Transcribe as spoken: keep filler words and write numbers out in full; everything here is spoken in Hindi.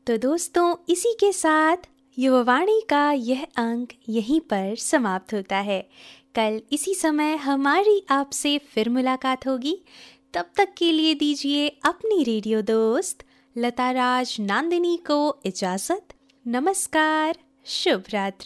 तो दोस्तों, इसी के साथ युवावाणी का यह अंक यहीं पर समाप्त होता है। कल इसी समय हमारी आपसे फिर मुलाकात होगी। तब तक के लिए दीजिए अपनी रेडियो दोस्त लता राज नांदिनी को इजाज़त। नमस्कार, शुभ रात्रि।